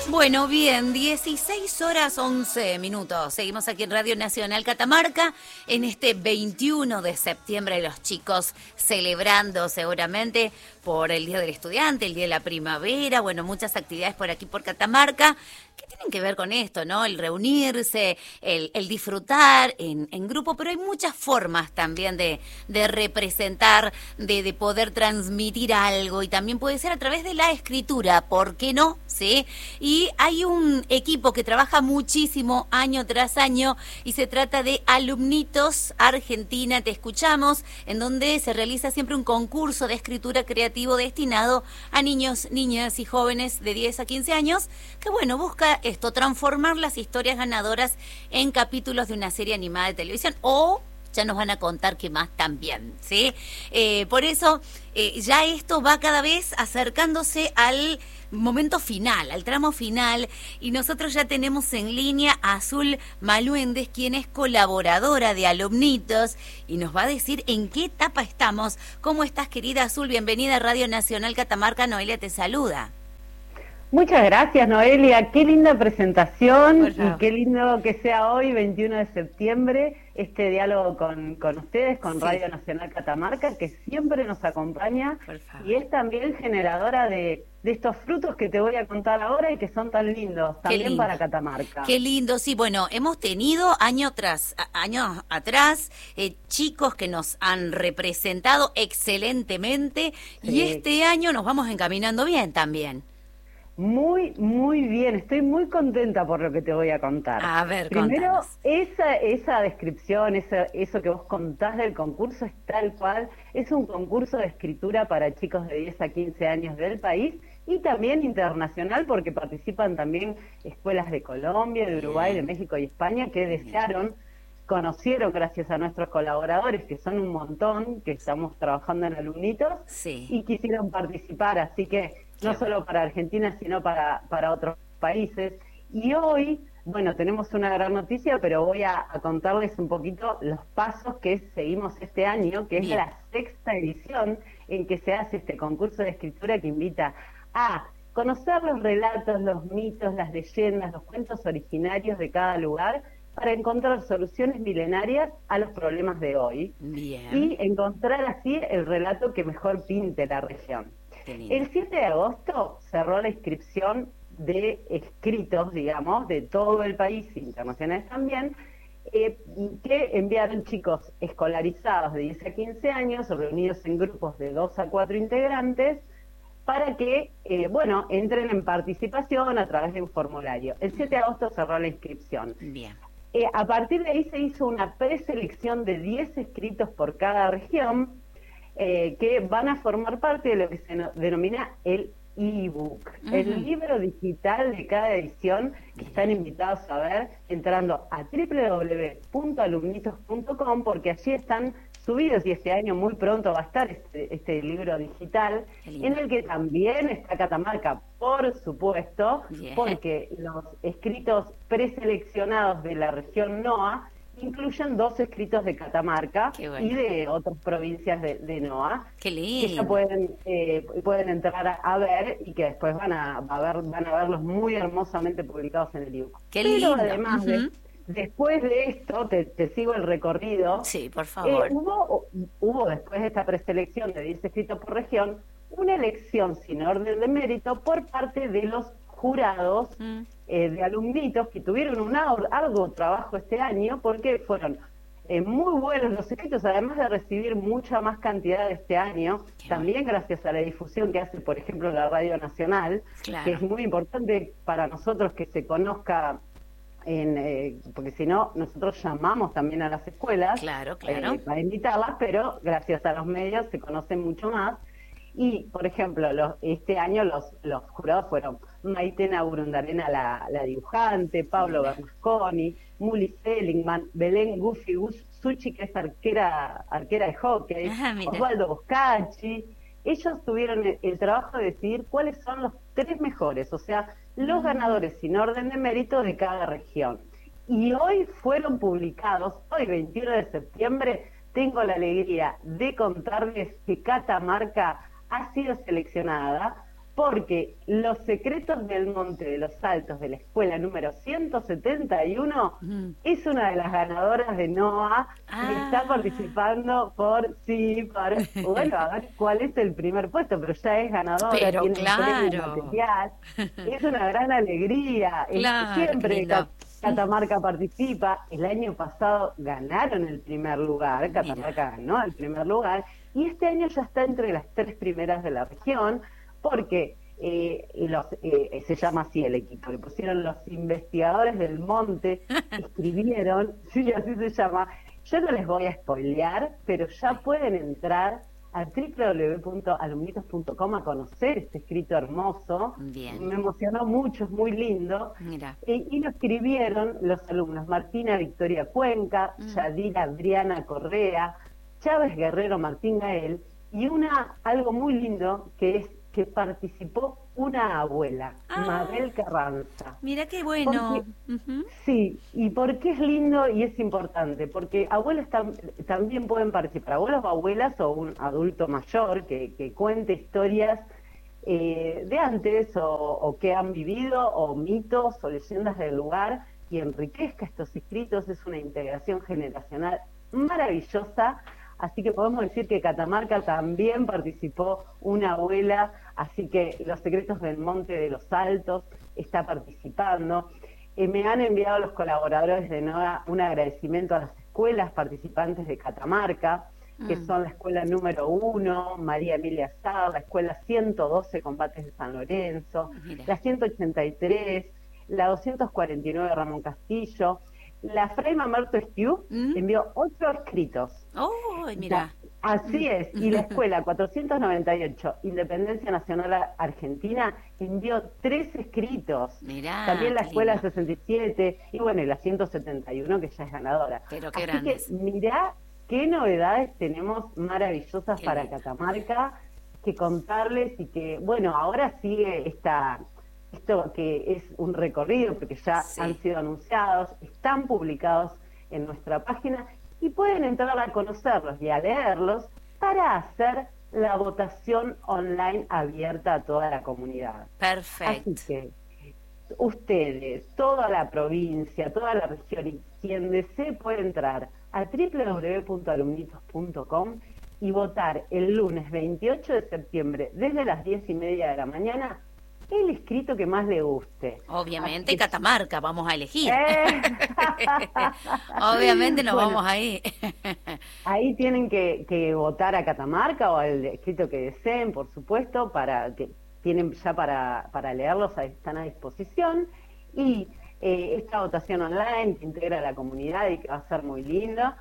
Bueno, bien, 16 horas 11 minutos. Seguimos aquí en Radio Nacional Catamarca en este 21 de septiembre, los chicos celebrando seguramente por el Día del Estudiante, el Día de la Primavera, bueno, muchas actividades por aquí por Catamarca que tienen que ver con esto, ¿no? El reunirse, el disfrutar en grupo, pero hay muchas formas también de representar, de poder transmitir algo, y también puede ser a través de la escritura, ¿por qué no? ¿Sí? Y hay un equipo que trabaja muchísimo año tras año y se trata de Alumnitos Argentina, te escuchamos, en donde se realiza siempre un concurso de escritura creativo destinado a niños, niñas y jóvenes de 10 a 15 años, que bueno, busca esto, transformar las historias ganadoras en capítulos de una serie animada de televisión, o ya nos van a contar que más también, ¿sí? Por eso ya esto va cada vez acercándose al momento final, al tramo final, y nosotros ya tenemos en línea a Azul Maluendes, quien es colaboradora de Alumnitos, y nos va a decir en qué etapa estamos. ¿Cómo estás, querida Azul? Bienvenida a Radio Nacional Catamarca. Noelia te saluda. Muchas gracias, Noelia. Qué linda presentación y qué lindo que sea hoy, 21 de septiembre, este diálogo con ustedes, con Radio Nacional Catamarca, que siempre nos acompaña y es también generadora de estos frutos que te voy a contar ahora y que son tan lindos también para Catamarca. Qué lindo, sí, bueno, hemos tenido años atrás chicos que nos han representado excelentemente y este año nos vamos encaminando bien también. Muy, muy bien. Estoy muy contenta por lo que te voy a contar. A ver, primero, contanos. esa descripción, eso que vos contás del concurso es tal cual. Es un concurso de escritura para chicos de 10 a 15 años del país y también internacional, porque participan también escuelas de Colombia, de Uruguay, de México y España que conocieron gracias a nuestros colaboradores, que son un montón, que estamos trabajando en Alumnitos, y quisieron participar. Así que no solo para Argentina, sino para otros países. Y hoy, bueno, tenemos una gran noticia, pero voy a contarles un poquito los pasos que seguimos este año, que es la sexta edición en que se hace este concurso de escritura que invita a conocer los relatos, los mitos, las leyendas, los cuentos originarios de cada lugar, para encontrar soluciones milenarias a los problemas de hoy y encontrar así el relato que mejor pinte la región. El 7 de agosto cerró la inscripción de escritos, digamos, de todo el país, internacionales también, que enviaron chicos escolarizados de 10 a 15 años, reunidos en grupos de 2 a 4 integrantes, para que, entren en participación a través de un formulario. El 7 de agosto cerró la inscripción. A partir de ahí se hizo una preselección de 10 escritos por cada región, que van a formar parte de lo que se denomina el ebook, el libro digital de cada edición, que están invitados a ver entrando a www.alumnitos.com, porque allí están subidos, y este año muy pronto va a estar este libro digital, en el que también está Catamarca, por supuesto, porque los escritos preseleccionados de la región NOA incluyen 2 escritos de Catamarca y de otras provincias de NOA, que ya pueden entrar a ver y que después van a verlos muy hermosamente publicados en el ebook. Pero además, después de esto, te sigo el recorrido. Sí, por favor. Hubo después de esta preselección de 10 escritos por región, una elección sin orden de mérito por parte de los jurados de Alumnitos, que tuvieron un arduo trabajo este año, porque fueron muy buenos los escritos, además de recibir mucha más cantidad este año, también gracias a la difusión que hace, por ejemplo, la Radio Nacional, que es muy importante para nosotros que se conozca, porque si no, nosotros llamamos también a las escuelas para invitarlas, pero gracias a los medios se conocen mucho más. Y, por ejemplo, este año los jurados fueron Maitena Burundarena, la dibujante, Pablo Bernasconi, Muli Seligman, Belén Gufi Suchi, que es arquera de hockey, Osvaldo Boscacci. Ellos tuvieron el trabajo de decidir cuáles son los 3 mejores, o sea, los ganadores sin orden de mérito de cada región. Y hoy fueron publicados, hoy 21 de septiembre, tengo la alegría de contarles que Catamarca ha sido seleccionada porque Los Secretos del Monte de los Altos de la escuela número 171 es una de las ganadoras de NOA y está participando bueno, a ver cuál es el primer puesto, pero ya es ganadora, Pero tiene claro. un premio material, es una gran alegría. Claro, Siempre lindo. Catamarca participa. El año pasado ganaron el primer lugar, Catamarca ganó el primer lugar, y este año ya está entre las 3 primeras de la región, porque se llama así el equipo, le pusieron Los Investigadores del Monte, escribieron, sí, así se llama. Yo no les voy a spoilear, pero ya pueden entrar a www.alumnitos.com a conocer este escrito hermoso. Bien. Me emocionó mucho, es muy lindo. Mira. Y lo escribieron los alumnos Martina Victoria Cuenca, Yadira Adriana Correa, Chávez Guerrero Martín Gael, y algo muy lindo que es que participó una abuela, Mabel Carranza. Mira qué bueno. Sí, y por qué es lindo y es importante, porque abuelas también pueden participar, abuelos o abuelas o un adulto mayor que cuente historias de antes o que han vivido, o mitos o leyendas del lugar, y enriquezca estos escritos. Es una integración generacional maravillosa. Así que podemos decir que Catamarca también participó una abuela, así que Los Secretos del Monte de los Altos está participando. Me han enviado los colaboradores de NOA un agradecimiento a las escuelas participantes de Catamarca, que son la escuela número 1, María Emilia Sá, la escuela 112, Combates de San Lorenzo, la 183, la 249, Ramón Castillo. La Fray Mamerto Estiu envió 8 escritos. ¡Oh, mira! Así es. Y la escuela 498, Independencia Nacional Argentina, envió 3 escritos. Mirá, también la escuela lindo. 67, y bueno, y la 171, que ya es ganadora. Pero qué Así grandes. que mirá qué novedades tenemos maravillosas para Catamarca que contarles, y que, bueno, ahora sigue esto que es un recorrido, porque ya han sido anunciados, están publicados en nuestra página, y pueden entrar a conocerlos y a leerlos para hacer la votación online abierta a toda la comunidad. Perfecto. Así que ustedes, toda la provincia, toda la región, y quien desee puede entrar a www.alumnitos.com y votar el lunes 28 de septiembre desde las 10:30 de la mañana el escrito que más le guste. Obviamente Catamarca vamos a elegir. Obviamente nos vamos ahí. Ahí tienen que votar a Catamarca o al escrito que deseen, por supuesto, para que tienen ya para leerlos, están a disposición. Y esta votación online que integra la comunidad y que va a ser muy linda.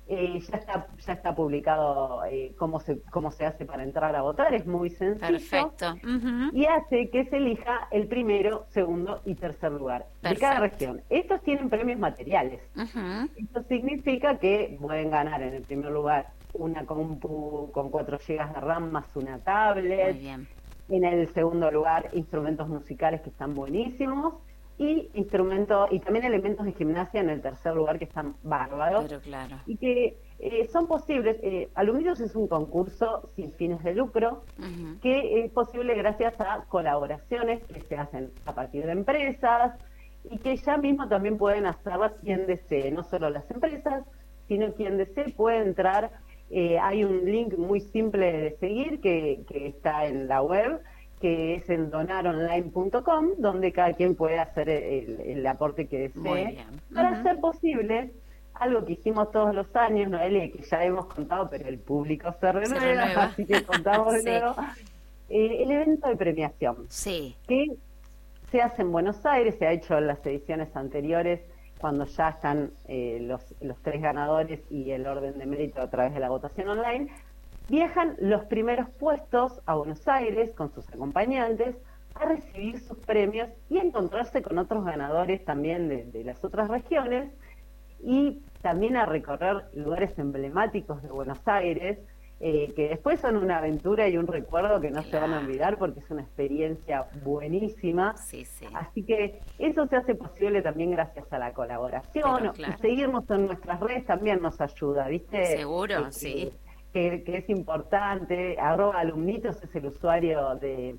Ya está publicado cómo se hace para entrar a votar, es muy sencillo. Perfecto. Y hace que se elija el primero, segundo y tercer lugar de cada región. Estos tienen premios materiales. Esto significa que pueden ganar en el primer lugar una compu con 4 GB de RAM más una tablet. Muy bien. En el segundo lugar, instrumentos musicales que están buenísimos. Y también elementos de gimnasia en el tercer lugar, que están bárbaros. Pero claro. Y que son posibles. Alumnitos es un concurso sin fines de lucro, que es posible gracias a colaboraciones que se hacen a partir de empresas, y que ya mismo también pueden hacerlas quien desee, no solo las empresas, sino quien desee puede entrar. Hay un link muy simple de seguir que está en la web, que es el donaronline.com, donde cada quien puede hacer el aporte que desee, para hacer posible algo que hicimos todos los años, Noelia, que ya hemos contado, pero el público se renueva, así que contamos de nuevo, el evento de premiación, que se hace en Buenos Aires, se ha hecho en las ediciones anteriores, cuando ya están los 3 ganadores y el orden de mérito a través de la votación online. Viajan los primeros puestos a Buenos Aires con sus acompañantes a recibir sus premios y a encontrarse con otros ganadores también de las otras regiones, y también a recorrer lugares emblemáticos de Buenos Aires, que después son una aventura y un recuerdo que no se van a olvidar, porque es una experiencia buenísima. Así que eso se hace posible también gracias a la colaboración. Y seguirnos en nuestras redes también nos ayuda, ¿viste? Seguro, sí. Que es importante. @alumnitos es el usuario de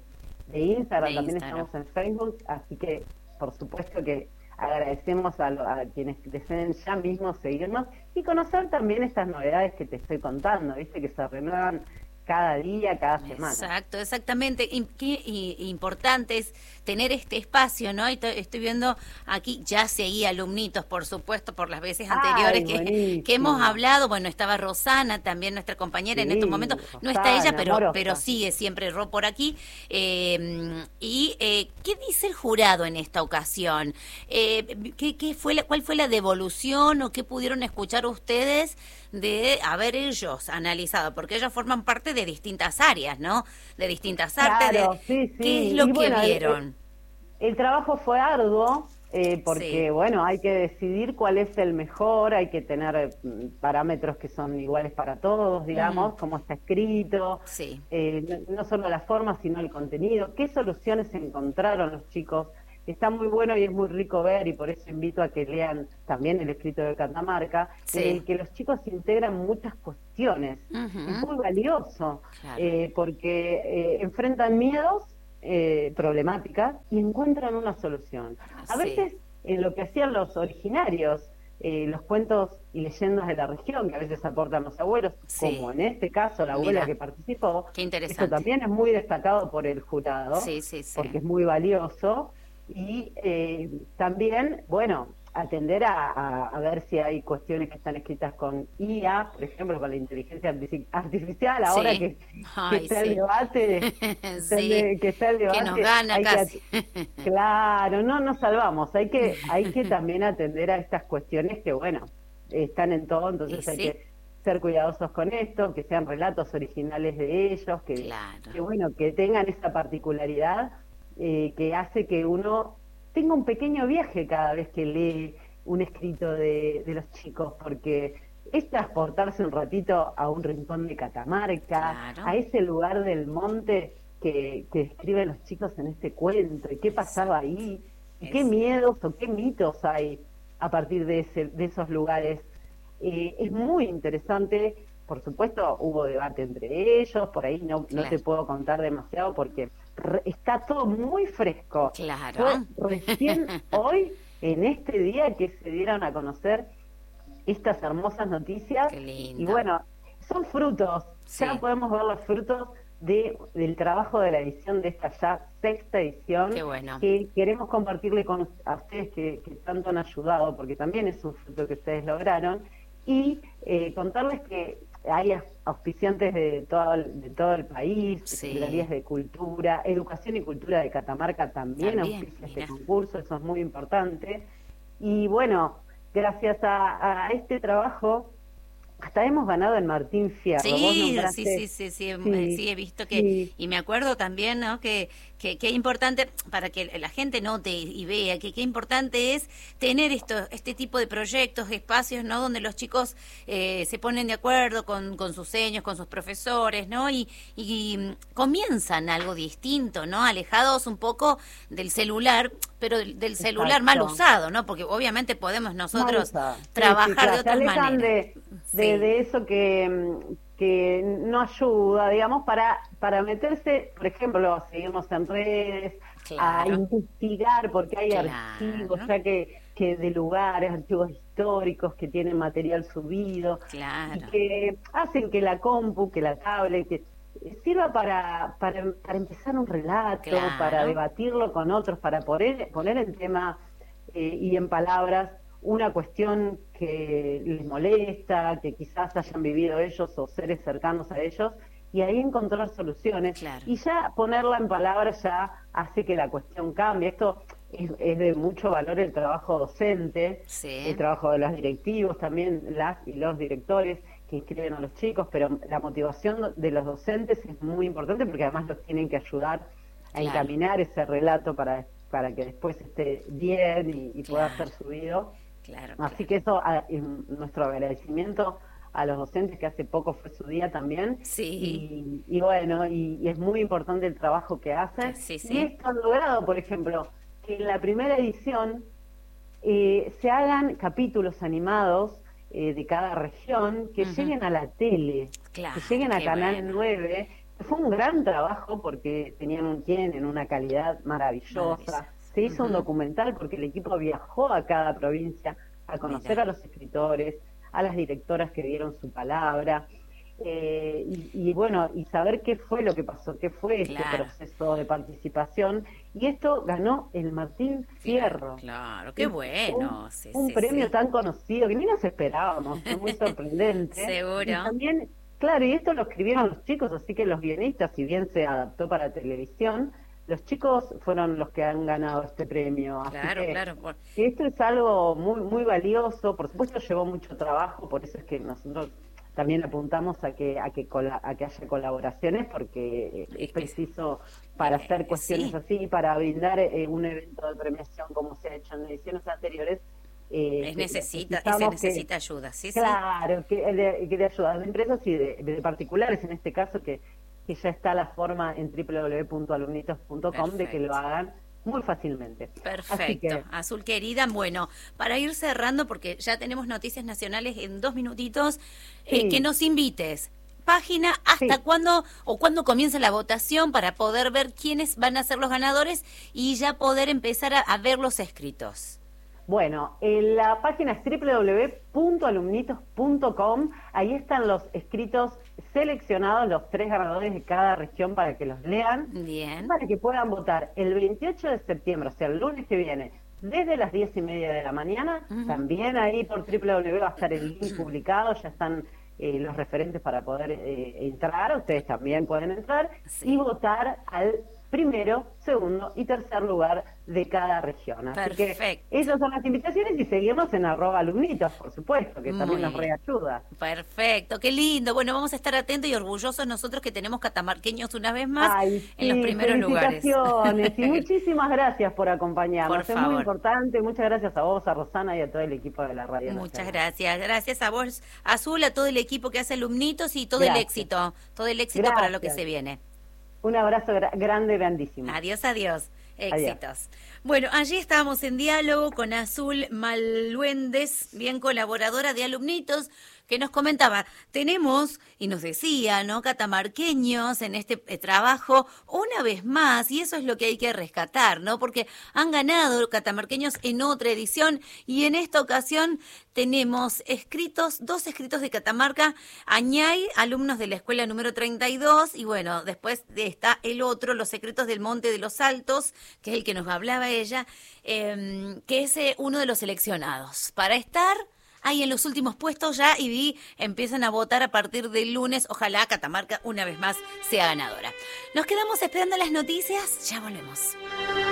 de Instagram, De también Instagram. estamos en Facebook, así que por supuesto que agradecemos a quienes deseen ya mismo seguirnos y conocer también estas novedades que te estoy contando, viste que se renuevan cada día, cada semana. Exacto, exactamente. Qué importante es tener este espacio, ¿no? Y estoy viendo aquí, ya seguí alumnitos, por supuesto, por las veces Ay, anteriores que hemos buenísimo. hablado. Bueno, estaba Rosana, también nuestra compañera en estos Sí, momentos. No está ella, Rosana, pero amorosa. sigue siempre por aquí. ¿Qué dice el jurado en esta ocasión? ¿Qué fue cuál fue la devolución o qué pudieron escuchar ustedes de haber ellos analizado? Porque ellos forman parte de distintas áreas, ¿no? De distintas artes, de Claro, sí, qué es sí. lo Y que bueno, vieron. el trabajo fue arduo Sí, porque, bueno, hay que decidir cuál es el mejor, hay que tener parámetros que son iguales para todos, mm, digamos, cómo está escrito, sí, no solo la forma, sino el contenido, qué soluciones encontraron los chicos. Está muy bueno y es muy rico ver, y por eso invito a que lean también el escrito de Catamarca, en sí. el que los chicos integran muchas cuestiones. Es Ujú, muy valioso, claro, porque enfrentan miedos, problemáticas, y encuentran una solución. A sí, veces, en lo que hacían los originarios, los cuentos y leyendas de la región, que a veces aportan los abuelos, como sí. en este caso la abuela Mira, que participó, qué eso interesante. también es muy destacado por el jurado, Sí, sí, sí. porque es muy valioso, y también, bueno, atender a ver si hay cuestiones que están escritas con IA, por ejemplo, con la inteligencia artificial, ahora Sí. que Ay, está el sí. debate, Sí. que está el Que nos debate, gana hay que casi. claro, no nos salvamos, hay que también atender a estas cuestiones que, bueno, están en todo, Y entonces hay sí, que ser cuidadosos con esto, que sean relatos originales de ellos, claro. que bueno, que tengan esa particularidad que hace que uno tenga un pequeño viaje cada vez que lee un escrito de los chicos, porque es transportarse un ratito a un rincón de Catamarca, a Claro. ese lugar del monte que escriben los chicos en este cuento, y qué pasaba Exacto. ahí, y qué Es, miedos o qué mitos hay a partir de esos lugares. Es muy interesante, por supuesto hubo debate entre ellos, por ahí no te claro. puedo contar demasiado porque está todo muy fresco. Fue Claro. recién hoy, en este día, que se dieron a conocer estas hermosas noticias Qué y lindo. bueno, son frutos, ya Sí, podemos ver los frutos del trabajo de la edición de esta ya sexta edición qué bueno. que queremos compartirle con a ustedes que tanto han ayudado, porque también es un fruto que ustedes lograron, y contarles que hay auspiciantes de todo el país, Sí, secretarías de cultura, educación y cultura de Catamarca también también, auspicia este mira. concurso, eso es muy importante. Y bueno, gracias a este trabajo, hasta hemos ganado el Martín Fierro. Vos Sí, sí, sí, nombraste, sí, sí, sí, sí, he visto que, sí, y me acuerdo también, ¿no? Que es importante para que la gente note y vea que qué importante es tener este tipo de proyectos, espacios, ¿no? Donde los chicos se ponen de acuerdo con sus seños, con sus profesores, ¿no? Y comienzan algo distinto, ¿no? Alejados un poco del celular, pero del celular mal exacto. usado, ¿no? Porque obviamente podemos Mal nosotros usada. Sí, sí, trabajar de claro. Se otras alejan maneras. Sí, de eso que no ayuda, digamos, para meterse, por ejemplo, a seguirnos en redes, a claro. investigar, porque hay archivos Claro, ya que de lugares, archivos históricos que tienen material subido y claro, que hacen que la compu, que la tablet, que sirva para empezar un relato, para claro, debatirlo con otros, para poner en tema y en palabras una cuestión que les molesta, que quizás hayan vivido ellos o seres cercanos a ellos, y ahí encontrar soluciones. claro. Y ya ponerla en palabras ya hace que la cuestión cambie. Esto es de mucho valor el trabajo docente, el Sí, trabajo de los directivos, también las y los directores que inscriben a los chicos, pero la motivación de los docentes es muy importante porque además los tienen que ayudar a claro, encaminar ese relato para que después esté bien y pueda ser claro, subido. claro, Así claro. que eso, nuestro agradecimiento a los docentes, que hace poco fue su día también, Sí, y bueno, y es muy importante el trabajo que hacen. sí, Y sí. esto han logrado, por ejemplo, que en la primera edición se hagan capítulos animados de cada región que Ujú. lleguen a la tele, que lleguen Claro, a qué Canal bueno. 9 Fue un gran trabajo porque tienen una calidad maravillosa. Maravilloso. Se hizo un Ujú. documental porque el equipo viajó a cada provincia a conocer Mira, a los escritores, a las directoras que dieron su palabra, y bueno, y saber qué fue lo que pasó, qué fue este claro, proceso de participación. Y esto ganó el Martín claro, Fierro, claro, qué que es un, bueno, sí, un sí, premio sí. tan conocido que ni nos esperábamos, fue muy sorprendente. Y Seguro. también, claro, y esto lo escribieron los chicos, así que los guionistas, si bien se adaptó para televisión, los chicos fueron los que han ganado este premio. Así Claro, que claro. esto es algo muy, muy valioso. Por supuesto, llevó mucho trabajo, por eso es que nosotros también apuntamos a que haya colaboraciones, porque es Es que preciso para hacer cuestiones sí, así, para brindar un evento de premiación como se ha hecho en ediciones anteriores. se Precisamos que, necesita ayuda, sí, sí. claro, que de ayuda de empresas y de particulares, en este caso, que ya está la forma en www.alumnitos.com de que lo Perfecto. hagan muy fácilmente. Así Perfecto. que, Azul querida, bueno, para ir cerrando, porque ya tenemos noticias nacionales en 2 minutitos, que sí, nos invites. Página, hasta sí. cuándo o cuándo comienza la votación para poder ver quiénes van a ser los ganadores y ya poder empezar a ver los escritos. Bueno, en la página es www.alumnitos.com. Ahí están los escritos seleccionados, los 3 ganadores de cada región para que los lean y Bien. para que puedan votar el 28 de septiembre, o sea, el lunes que viene, desde las 10:30 de la mañana. Ujú. También ahí por www va a estar el link publicado, ya están los referentes para poder entrar. Ustedes también pueden entrar y Sí. votar al primero, segundo y tercer lugar de cada región. Así que Perfecto. esas son las invitaciones y seguimos en @alumnitos, por supuesto, que también Muy nos bien. reayuda. Perfecto, qué lindo. Bueno, vamos a estar atentos y orgullosos nosotros que tenemos catamarqueños una vez más Ay, en los sí, primeros lugares. felicitaciones y muchísimas gracias por Por acompañarnos. Es muy favor. importante. Muchas gracias a vos, a Rosana y a todo el equipo de la Radio Muchas Nacional. gracias. Gracias a vos, Azul, a todo el equipo que hace alumnitos y Gracias, todo el éxito para lo que gracias. se viene. Un abrazo grande, grandísimo. Adiós, adiós. Adiós. Éxitos. Bueno, allí estábamos en diálogo con Azul Maluendes, bien colaboradora de Alumnitos, que nos comentaba, tenemos, y nos decía, ¿no? Catamarqueños en este trabajo una vez más, y eso es lo que hay que rescatar, ¿no? Porque han ganado catamarqueños en otra edición, y en esta ocasión tenemos dos escritos de Catamarca, Añay, alumnos de la escuela número 32, y bueno, después está el otro, Los secretos del Monte de los Altos, que es el que nos hablaba ella, que es uno de los seleccionados. Para estar ahí en los últimos puestos ya empiezan a votar a partir del lunes. Ojalá Catamarca una vez más sea ganadora. Nos quedamos esperando las noticias, ya volvemos.